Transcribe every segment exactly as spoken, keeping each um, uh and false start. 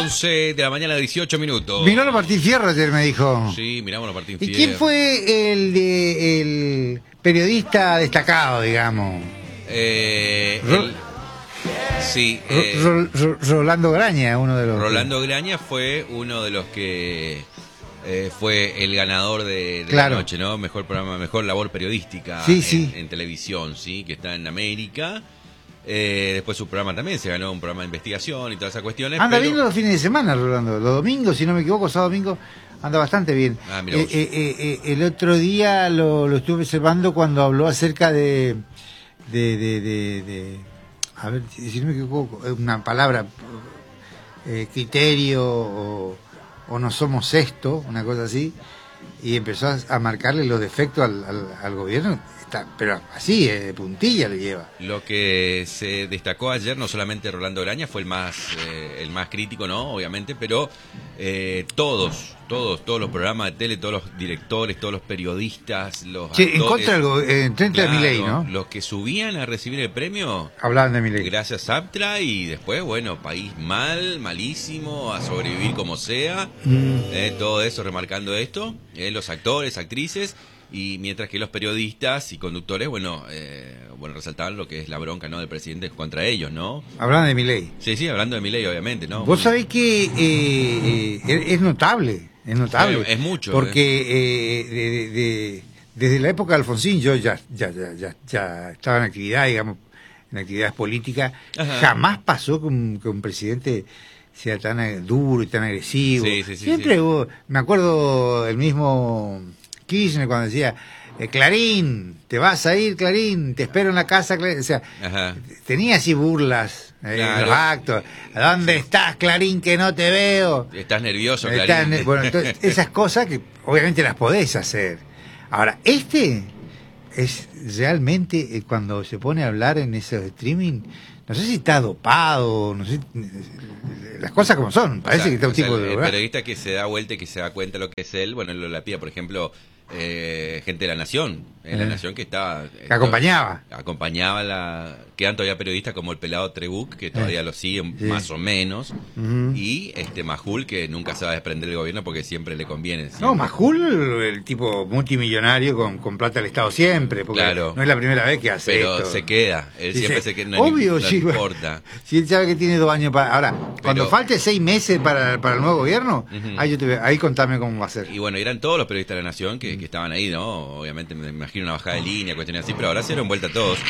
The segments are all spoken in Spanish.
once de la mañana, dieciocho minutos. Miró a Martín Fierro ayer, me dijo. Sí, miramos a Martín Fierro. ¿Y quién fue el, de, el periodista destacado, digamos? Eh, Ro el, sí. Ro Eh, Ro Ro Rolando Graña, uno de los... Rolando Graña fue uno de los que eh, fue el ganador de, de claro. la noche, ¿no? Mejor programa, mejor labor periodística sí, en, sí. en televisión, ¿sí? Que está en América. Eh, después su programa también se ganó un programa de investigación y todas esas cuestiones. Anda pero... bien los fines de semana, Rolando. Los domingos, si no me equivoco, sábado domingo, anda bastante bien. Ah, eh, eh, eh, el otro día lo, lo estuve observando cuando habló acerca de, de, de, de, de a ver, si no me equivoco, una palabra, eh, criterio o, o no somos esto, una cosa así, y empezó a, a marcarle los defectos al, al, al gobierno. Está, pero así, eh, de puntilla le lleva. Lo que se destacó ayer, no solamente Rolando Graña, fue el más eh, el más crítico, ¿no? Obviamente, pero eh, todos, todos, todos los programas de tele, todos los directores, todos los periodistas, los sí, actores, en contra del eh, en frente claro, de Milei, ¿no? Los que subían a recibir el premio, hablaban de Milei. Gracias Aptra, y después, bueno, país mal, malísimo, a sobrevivir como sea, Mm. eh, todo eso remarcando esto, eh, los actores, actrices. Y mientras que los periodistas y conductores, bueno, eh, bueno, resaltaban lo que es la bronca, ¿no?, del presidente contra ellos, ¿no? Hablaban de Milei. Sí, sí, hablando de Milei, obviamente, ¿no? Vos sabés que eh, eh, es notable, es notable. Es, es mucho. Porque eh. eh, de, de, de, desde la época de Alfonsín yo ya, ya, ya, ya, ya estaba en actividad, digamos, en actividades políticas. Ajá. Jamás pasó que un, que un presidente sea tan eh, duro y tan agresivo. Sí, sí, sí, Siempre sí. hubo, me acuerdo el mismo Kirchner cuando decía, eh, Clarín, te vas a ir, Clarín, te espero en la casa, Clarín. O sea, ajá, tenía así burlas eh, claro. en los actos. ¿A dónde sí. estás, Clarín, que no te veo? Estás nervioso, Estás, Clarín. Bueno, entonces, esas cosas que obviamente las podés hacer. Ahora, este es realmente, eh, cuando se pone a hablar en esos streaming, no sé si está dopado, no sé, las cosas como son, parece o sea, que está un tipo sea, de... El periodista que se da vuelta y que se da cuenta de lo que es él, bueno, él lo la pide, por ejemplo, eh, gente de La Nación, en eh, La Nación que estaba... Que acompañaba. Acompañaba la... Quedan todavía periodistas como el pelado Trebuch, que todavía eh, lo siguen sí. más o menos, uh-huh. y este Majul, que nunca se va a desprender del gobierno porque siempre le conviene. Siempre. No, Majul, el tipo multimillonario con, con plata del Estado siempre, porque claro. no es la primera vez que hace pero esto. Pero se queda, él Dice, siempre se queda, no, obvio, no sí, importa. Si él sabe que tiene dos años para... Ahora, pero, cuando falte seis meses para, para el nuevo gobierno, uh-huh. ahí, yo te, ahí contame cómo va a ser. Y bueno, eran todos los periodistas de La Nación que, que estaban ahí, ¿no? Obviamente me imagino una bajada de línea, cuestiones así, pero ahora se dieron vuelta todos.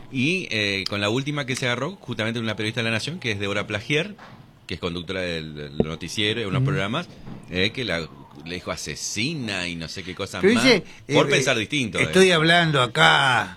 Y eh, con la última que se agarró, justamente una periodista de La Nación, que es Débora Plagier, que es conductora del, del noticiero y unos mm. programas, eh, que la, le dijo asesina y no sé qué cosa pero más, dice, por eh, pensar distinto. Estoy eh. hablando acá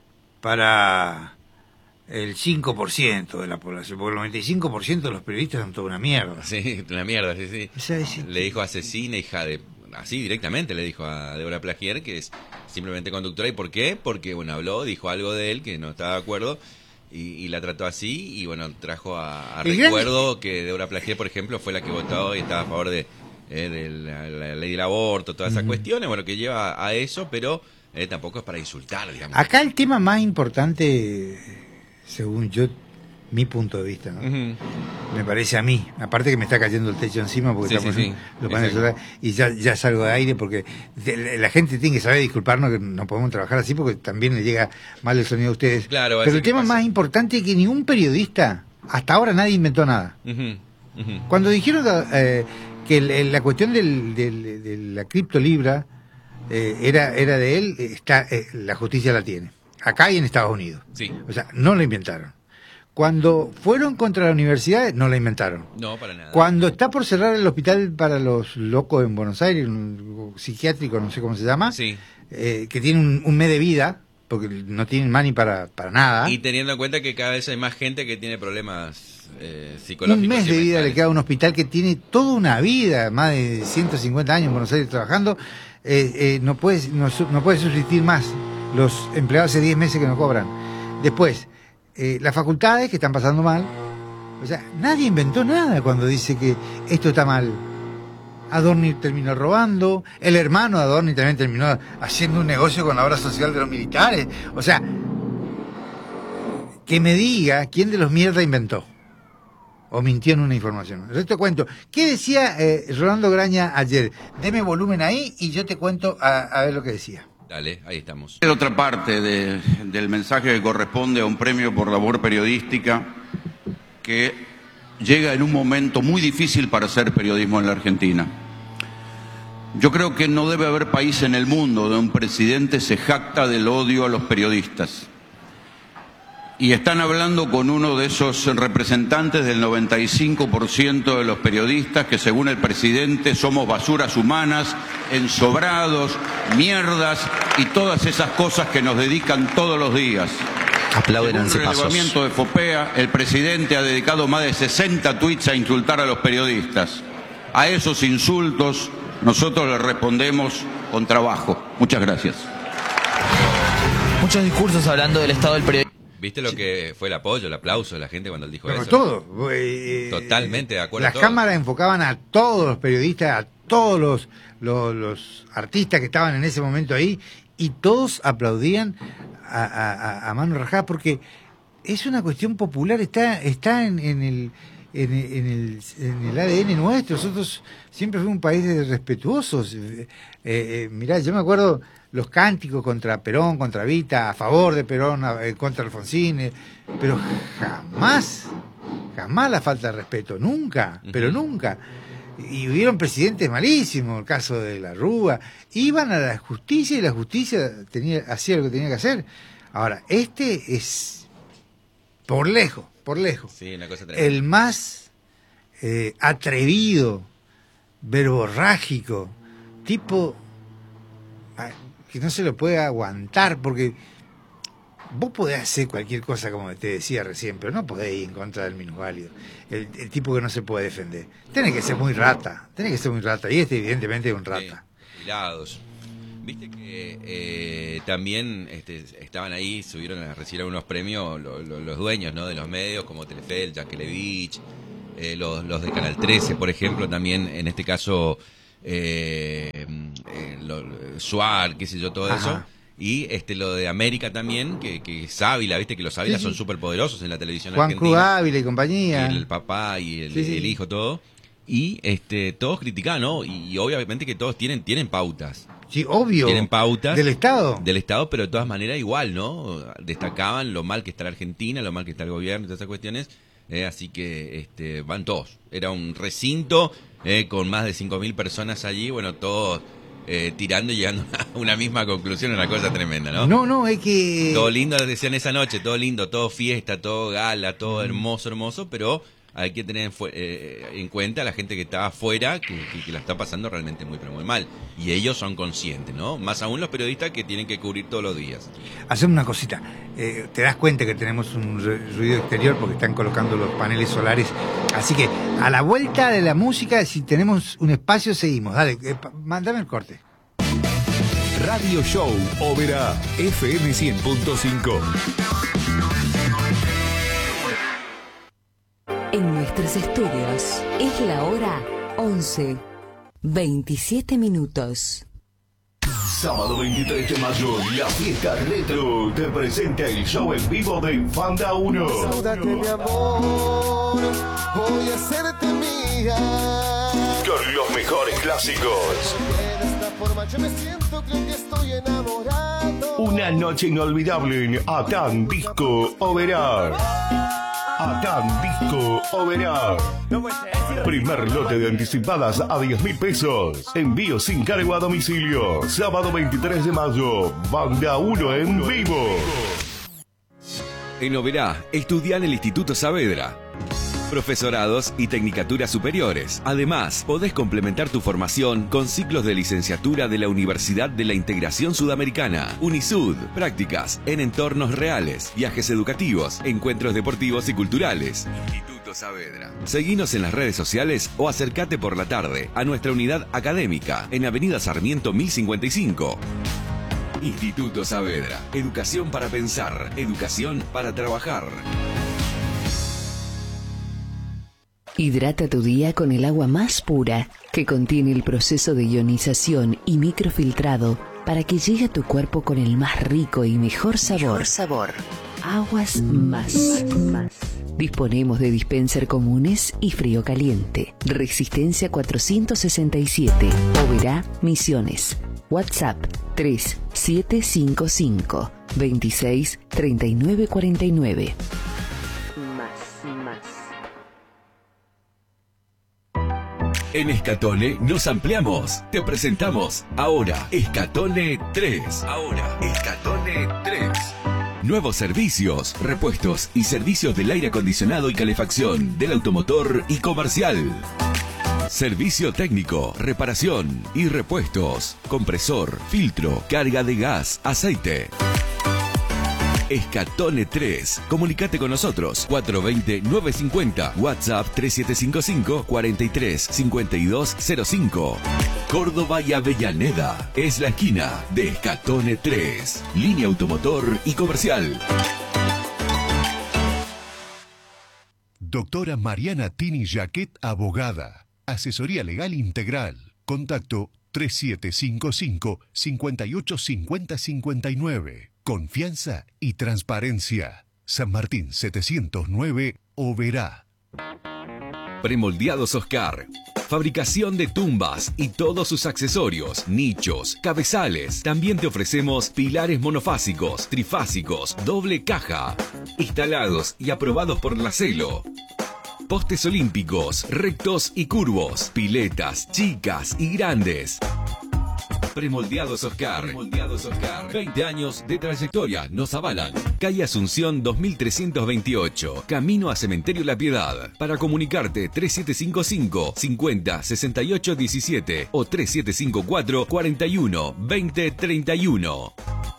para el cinco por ciento de la población, porque el noventa y cinco por ciento de los periodistas son toda una mierda. Sí, una mierda, sí, sí. O sea, es, le dijo asesina, hija de... Así directamente le dijo a Débora Plagier, que es simplemente conductora. ¿Y por qué? Porque, bueno, habló, dijo algo de él que no estaba de acuerdo y, y la trató así. Y, bueno, trajo a, a recuerdo gran... que Débora Plagier, por ejemplo, fue la que votó y estaba a favor de, eh, de la, la ley del aborto, todas esas uh-huh. cuestiones, bueno, que lleva a eso, pero eh, tampoco es para insultar, digamos. Acá el tema más importante, según yo, mi punto de vista, ¿no? Uh-huh. Me parece a mí, aparte que me está cayendo el techo encima porque sí, estamos sí, en sí. los paneles solares y ya, ya salgo de aire porque la gente tiene que saber disculparnos que no podemos trabajar así porque también le llega mal el sonido a ustedes. Claro, pero el tema pasa. Más importante es que ningún periodista, hasta ahora nadie inventó nada. Uh-huh. Uh-huh. Cuando dijeron eh, que el, la cuestión del, del, de la criptolibra eh, era, era de él, está, eh, la justicia la tiene. Acá y en Estados Unidos. Sí. O sea, no lo inventaron. Cuando fueron contra la universidad, no la inventaron. No, para nada. Cuando está por cerrar el hospital para los locos en Buenos Aires, un psiquiátrico, no sé cómo se llama, sí. eh, que tiene un, un mes de vida, porque no tienen money para, para nada. Y teniendo en cuenta que cada vez hay más gente que tiene problemas eh, psicológicos. Un mes de vida le queda a un hospital que tiene toda una vida, más de ciento cincuenta años en Buenos Aires trabajando, eh, eh, no, puede, no, no puede subsistir más. Los empleados hace diez meses que no cobran. Después... Eh, las facultades que están pasando mal, o sea, nadie inventó nada cuando dice que esto está mal. Adorni terminó robando, el hermano de Adorni también terminó haciendo un negocio con la obra social de los militares, o sea, que me diga quién de los mierda inventó. o mintió en una información. El resto cuento. ¿Qué decía eh, Rolando Graña ayer? Deme volumen ahí y yo te cuento a, a ver lo que decía. Dale, ahí estamos. Otra parte de, del mensaje que corresponde a un premio por labor periodística que llega en un momento muy difícil para hacer periodismo en la Argentina. Yo creo que no debe haber país en el mundo donde un presidente se jacta del odio a los periodistas. Y están hablando con uno de esos representantes del noventa y cinco por ciento de los periodistas que, según el presidente, somos basuras humanas, ensobrados, mierdas y todas esas cosas que nos dedican todos los días. Aplauden en un relevamiento de Fopea, el presidente ha dedicado más de sesenta tweets a insultar a los periodistas. A esos insultos nosotros les respondemos con trabajo. Muchas gracias. Muchos discursos hablando del estado del periodismo. ¿Viste lo que fue el apoyo, el aplauso de la gente cuando él dijo Pero eso? todo. Eh, Totalmente de acuerdo. Las cámaras enfocaban a todos los periodistas, a todos los, los, los artistas que estaban en ese momento ahí, y todos aplaudían a, a, a mano rajada, porque es una cuestión popular, está, está en, en el... En, en, el, en el A D N nuestro. Nosotros siempre fuimos un país de respetuosos. Eh, eh, mirá, yo me acuerdo los cánticos contra Perón, contra Vita, a favor de Perón, a, eh, contra Alfonsín, eh, pero jamás, jamás la falta de respeto, nunca, uh-huh. pero nunca. Y hubieron presidentes malísimos, el caso de la Rúa, iban a la justicia y la justicia tenía, hacía lo que tenía que hacer. Ahora, este es por lejos, por lejos, sí, una cosa el más eh, atrevido, verborrágico, tipo que no se lo puede aguantar, porque vos podés hacer cualquier cosa, como te decía recién, pero no podés ir en contra del minusválido, el, el tipo que no se puede defender. Tenés que ser muy rata, tenés que ser muy rata, y este evidentemente es un rata. Sí, hilados. Viste que eh, también este, estaban ahí, subieron a recibir unos premios lo, lo, los dueños, ¿no?, de los medios, como Telefe, Yankelevich, eh, los, los de Canal trece, por ejemplo, también en este caso eh, eh, lo, Suar, qué sé yo, todo Ajá. eso. Y este lo de América también, que, que es Ávila, viste que los Ávila sí, sí. son súper poderosos en la televisión Juan argentina. Cruz Ávila y compañía. El, el papá y el, sí, sí. el hijo, todo. Y este todos critican, ¿no? Y, y obviamente que todos tienen tienen pautas. Sí, obvio. Tienen pautas. Del Estado. Del Estado, pero de todas maneras igual, ¿no? Destacaban lo mal que está la Argentina, lo mal que está el gobierno y todas esas cuestiones. Eh, así que este van todos. Era un recinto eh, con más de cinco mil personas allí, bueno, todos eh, tirando y llegando a una misma conclusión, una cosa tremenda, ¿no? No, no, es que... Todo lindo, decían esa noche, todo lindo, todo fiesta, todo gala, todo hermoso, hermoso, pero... hay que tener en, eh, en cuenta a la gente que está afuera, que, que, que la está pasando realmente muy, pero muy mal. Y ellos son conscientes, ¿no? Más aún los periodistas que tienen que cubrir todos los días. Hacemos una cosita. Eh, te das cuenta que tenemos un ruido exterior porque están colocando los paneles solares. Así que a la vuelta de la música, si tenemos un espacio, seguimos. Dale, eh, mándame el corte. Radio Show Oberá, F M cien punto cinco. En nuestros estudios es la hora once, veintisiete minutos. Sábado veintitrés de mayo, la fiesta retro te presenta el show en vivo de Fanda uno. Saudate, mi amor, voy a hacerte mía. Con los mejores clásicos. De esta forma yo me siento, creo que estoy enamorado. Una noche inolvidable en Atán Disco Oberá. Atán Disco Oberá. Primer lote de anticipadas a diez mil pesos. Envío sin cargo a domicilio. Sábado veintitrés de mayo. Banda uno en vivo. En Oberá, estudia en el Instituto Saavedra. Profesorados y tecnicaturas superiores. Además, podés complementar tu formación con ciclos de licenciatura de la Universidad de la Integración Sudamericana, UNISUD, prácticas en entornos reales, viajes educativos, encuentros deportivos y culturales. Instituto Saavedra. Seguinos en las redes sociales o acércate por la tarde a nuestra unidad académica en Avenida Sarmiento mil cincuenta y cinco. Instituto Saavedra. Educación para pensar, educación para trabajar. Hidrata tu día con el agua más pura, que contiene el proceso de ionización y microfiltrado para que llegue a tu cuerpo con el más rico y mejor sabor. Mejor sabor. Aguas Más. Disponemos de dispenser comunes y frío caliente. Resistencia cuatrocientos sesenta y siete. Oberá, Misiones. WhatsApp tres siete cinco cinco, veintiséis, treinta y nueve cuarenta y nueve. Más, más. En Escatone nos ampliamos. Te presentamos ahora Escatone tres. Ahora Escatone tres. Nuevos servicios, repuestos y servicios del aire acondicionado y calefacción, del automotor y comercial. Servicio técnico, reparación y repuestos, compresor, filtro, carga de gas, aceite. Escatone tres. Comunicate con nosotros. cuatro dos cero, nueve cinco cero. WhatsApp tres siete cinco cinco, cuarenta y tres, cincuenta y dos cero cinco. Córdoba y Avellaneda. Es la esquina de Escatone tres. Línea automotor y comercial. Doctora Mariana Tini Jaquet, abogada. Asesoría legal integral. Contacto tres siete cinco cinco, cinco ocho cinco cero cinco nueve. Confianza y transparencia. San Martín setecientos nueve, Oberá. Premoldeados Oscar. Fabricación de tumbas y todos sus accesorios, nichos, cabezales. También te ofrecemos pilares monofásicos, trifásicos, doble caja. Instalados y aprobados por la Celo. Postes olímpicos, rectos y curvos. Piletas, chicas y grandes. Premoldeados Oscar. Premoldeados Oscar. veinte años de trayectoria nos avalan. Calle Asunción dos mil trescientos veintiocho. Camino a Cementerio La Piedad. Para comunicarte tres siete cinco cinco, cincuenta, sesenta y ocho diecisiete o tres siete cinco cuatro, cuarenta y uno, veinte treinta y uno.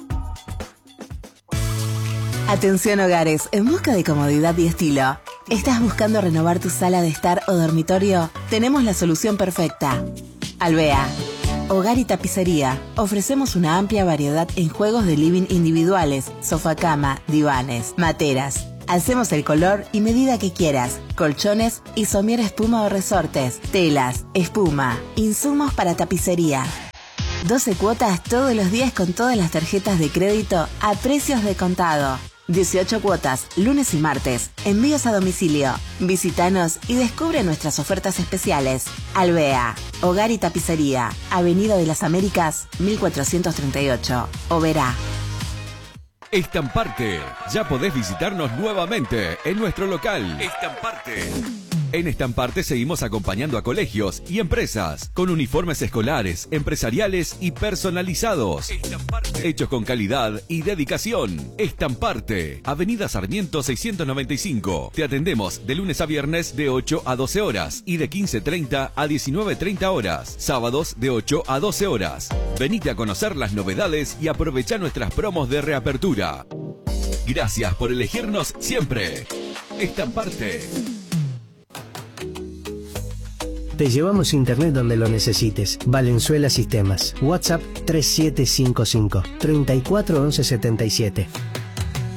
Atención hogares, en busca de comodidad y estilo. ¿Estás buscando renovar tu sala de estar o dormitorio? Tenemos la solución perfecta. Alvea. Hogar y tapicería. Ofrecemos una amplia variedad en juegos de living individuales, sofá-cama, divanes, materas. Hacemos el color y medida que quieras. Colchones y somier espuma o resortes. Telas, espuma, insumos para tapicería. doce cuotas todos los días con todas las tarjetas de crédito a precios de contado. dieciocho cuotas, lunes y martes. Envíos a domicilio. Visítanos y descubre nuestras ofertas especiales. Alvea. Hogar y tapicería. Avenida de las Américas, mil cuatrocientos treinta y ocho. Oberá. Estamparte. Ya podés visitarnos nuevamente en nuestro local. Estamparte. En Estamparte seguimos acompañando a colegios y empresas con uniformes escolares, empresariales y personalizados. Estamparte. Hechos con calidad y dedicación. Estamparte. Avenida Sarmiento seiscientos noventa y cinco. Te atendemos de lunes a viernes de ocho a doce horas y de quince treinta a diecinueve treinta horas. Sábados de ocho a doce horas. Venite a conocer las novedades y aprovecha nuestras promos de reapertura. Gracias por elegirnos siempre. Estamparte. Te llevamos internet donde lo necesites. Valenzuela Sistemas. WhatsApp tres siete cinco cinco, treinta y cuatro once setenta y siete.